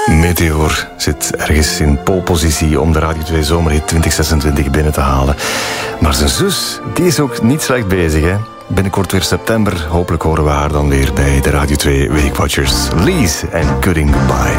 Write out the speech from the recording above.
Meteor zit ergens in polepositie om de Radio 2 Zomerhit 2026 binnen te halen. Maar zijn zus, die is ook niet slecht bezig, hè? Binnenkort weer september. Hopelijk horen we haar dan weer bij de Radio 2 Weekwatchers. Lies en Cutting Goodbye.